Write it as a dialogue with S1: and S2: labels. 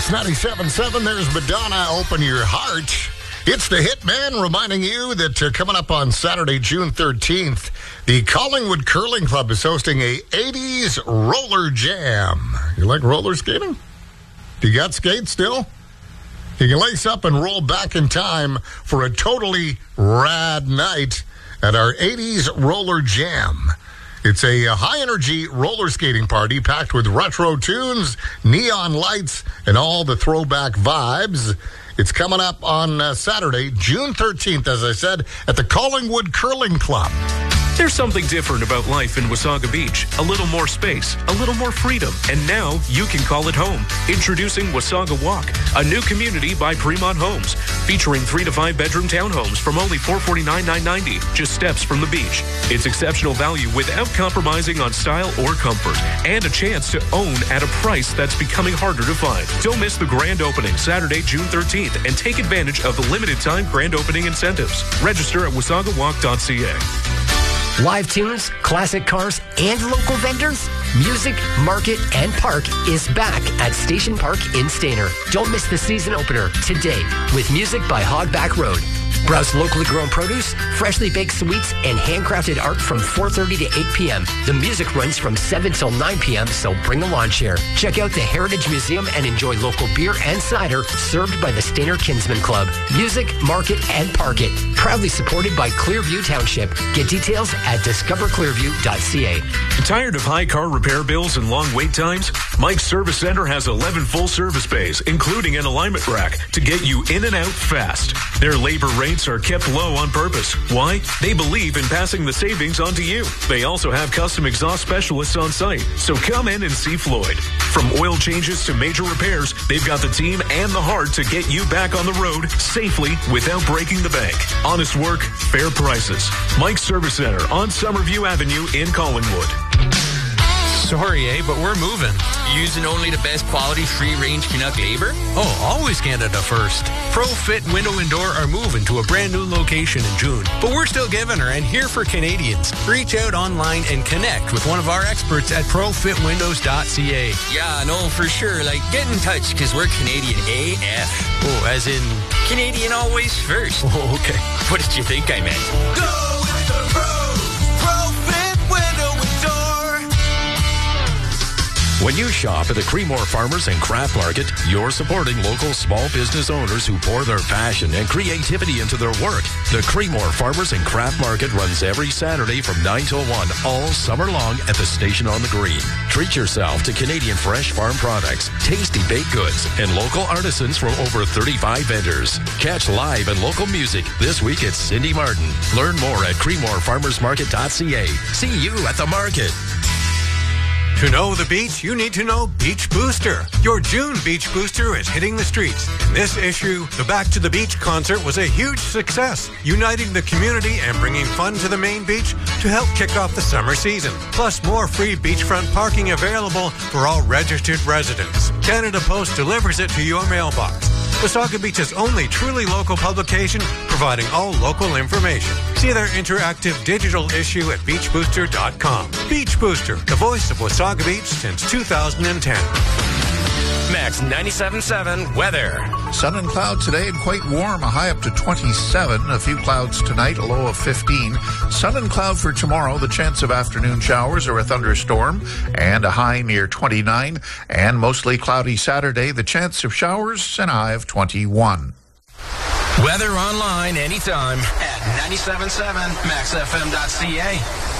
S1: Max 97.7, there's Madonna, Open Your Heart. It's the Hitman reminding you that coming up on Saturday, June 13th, the Collingwood Curling Club is hosting a 80s roller jam. You like roller skating? Do you got skates still? You can lace up and roll back in time for a totally rad night at our 80s roller jam. It's a high-energy roller skating party packed with retro tunes, neon lights, and all the throwback vibes. It's coming up on Saturday, June 13th, as I said, at the Collingwood Curling Club.
S2: There's something different about life in Wasaga Beach. A little more space, a little more freedom, and now you can call it home. Introducing Wasaga Walk, a new community by Fremont Homes, featuring 3 to 5 bedroom townhomes from only $449,990, just steps from the beach. It's exceptional value without compromising on style or comfort, and a chance to own at a price that's becoming harder to find. Don't miss the grand opening Saturday, June 13th, and take advantage of the limited time grand opening incentives. Register at wasagawalk.ca.
S3: Live tunes, classic cars, and local vendors? Music, Market, and Park is back at Station Park in Stayner. Don't miss the season opener today with music by Hogback Road. Browse locally grown produce, freshly baked sweets, and handcrafted art from 4:30 to 8 p.m. The music runs from 7 till 9 p.m., so bring a lawn chair. Check out the Heritage Museum and enjoy local beer and cider served by the Stayner Kinsman Club. Music, Market, and Park It. Proudly supported by Clearview Township. Get details at discoverclearview.ca.
S2: Tired of high car repair bills and long wait times? Mike's Service Center has 11 full service bays, including an alignment rack, to get you in and out fast. Their labor rates are kept low on purpose. Why? They believe in passing the savings on to you. They also have custom exhaust specialists on site, so come in and see Floyd. From oil changes to major repairs, they've got the team and the heart to get you back on the road safely without breaking the bank. Honest work, fair prices. Mike's Service Center on Summerview Avenue in Collingwood.
S4: Sorry, but we're moving.
S5: Using only the best quality free-range Canuck labor?
S4: Oh, always Canada first. ProFit Window and Door are moving to a brand new location in June. But we're still giving her and here for Canadians. Reach out online and connect with one of our experts at profitwindows.ca.
S5: Yeah, no, for sure. Like, get in touch because we're Canadian AF.
S4: Oh, as in?
S5: Canadian always first.
S4: Oh, okay.
S5: What did you think I meant?
S6: Go with the ProFit Window and Door.
S7: When you shop at the Creemore Farmers and Craft Market, you're supporting local small business owners who pour their passion and creativity into their work. The Creemore Farmers and Craft Market runs every Saturday from 9 till 1 all summer long at the station on the green. Treat yourself to Canadian fresh farm products, tasty baked goods, and local artisans from over 35 vendors. Catch live and local music. This week it's Cindy Martin. Learn more at creemorefarmersmarket.ca. See you at the market.
S4: To know the beach, you need to know Beach Booster. Your June Beach Booster is hitting the streets. In this issue, the Back to the Beach concert was a huge success, uniting the community and bringing fun to the main beach to help kick off the summer season. Plus, more free beachfront parking available for all registered residents. Canada Post delivers it to your mailbox. Wasaga Beach's only truly local publication, providing all local information. See their interactive digital issue at beachbooster.com. Beach Booster, the voice of Wasaga Beach since 2010.
S3: Max 97.7 weather.
S8: Sun and cloud today and quite warm, a high up to 27. A few clouds tonight, a low of 15. Sun and cloud for tomorrow, the chance of afternoon showers or a thunderstorm, and a high near 29. And mostly cloudy Saturday, the chance of showers and a high of 21.
S3: Weather online anytime at 97.7 maxfm.ca.